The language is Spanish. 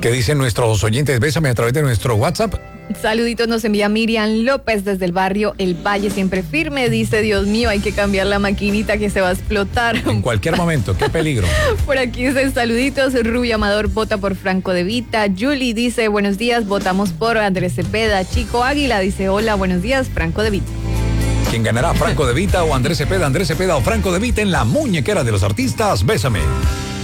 ¿Qué dicen nuestros oyentes? Bésame a través de nuestro WhatsApp. Saluditos nos envía Miriam López desde el barrio El Valle, siempre firme. Dice, Dios mío, hay que cambiar la maquinita que se va a explotar. En cualquier momento, qué peligro. Por aquí dicen saluditos. Rubio Amador vota por Franco De Vita. Julie dice, buenos días, votamos por Andrés Cepeda. Chico Águila dice, hola, buenos días, Franco De Vita. ¿Quién ganará, Franco De Vita o Andrés Cepeda o Franco De Vita en la muñequera de los artistas? Bésame.